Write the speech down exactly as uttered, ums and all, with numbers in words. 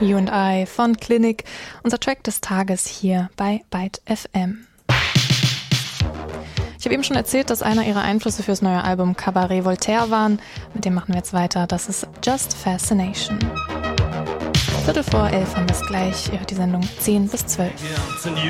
You and I von Clinic, unser Track des Tages hier bei Byte F M. Ich habe eben schon erzählt, dass einer ihrer Einflüsse fürs neue Album Cabaret Voltaire waren. Mit dem machen wir jetzt weiter. Das ist Just Fascination. Viertel vor elf haben wir es gleich. Ihr hört die Sendung zehn bis zwölf. Yeah,